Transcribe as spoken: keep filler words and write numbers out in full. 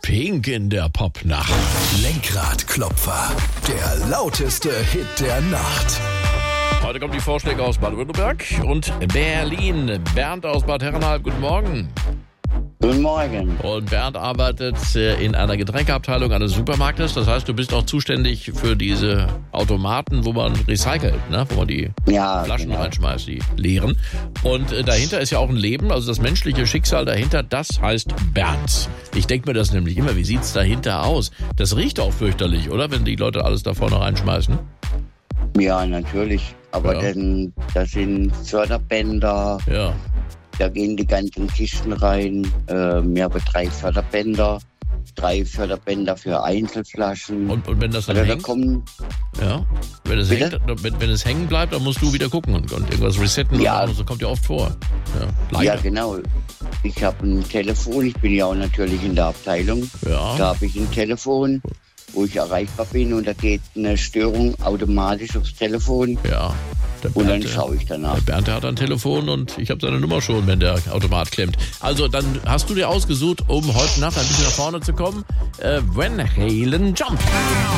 Pink in der Popnacht. Lenkradklopfer, der lauteste Hit der Nacht. Heute kommen die Vorschläge aus Baden-Württemberg und Berlin. Bernd aus Bad Herrenalb, guten Morgen. Guten Morgen. Und Bernd arbeitet in einer Getränkeabteilung eines Supermarktes. Das heißt, du bist auch zuständig für diese Automaten, wo man recycelt, ne? Wo man die Ja, Flaschen genau. reinschmeißt, die leeren. Und äh, dahinter ist ja auch ein Leben, also das menschliche Schicksal dahinter, das heißt Bernd. Ich denke mir das nämlich immer, wie sieht's dahinter aus? Das riecht auch fürchterlich, oder? Wenn die Leute alles da vorne reinschmeißen. Ja, natürlich. Aber Ja. denn, das sind Förderbänder, Ja. da gehen die ganzen Kisten rein. Äh, wir haben drei Förderbänder, drei Förderbänder für Einzelflaschen. Und, und wenn das dann Also da hängt, kommen, ja, wenn es, Bitte? hängt wenn, wenn es hängen bleibt, dann musst du wieder gucken und, und irgendwas resetten. Ja. Und so kommt ja oft vor. Ja, leider. ja genau, ich habe ein Telefon, ich bin ja auch natürlich in der Abteilung. Ja. Da habe ich ein Telefon, wo ich erreichbar bin und da geht eine Störung automatisch aufs Telefon Ja. Der und dann Bernd, schaue ich danach. der Bernd der hat ein Telefon und ich habe seine Nummer schon, wenn der Automat klemmt. Also dann hast du dir ausgesucht, um heute Nacht ein bisschen nach vorne zu kommen, äh, Van Halen Jump.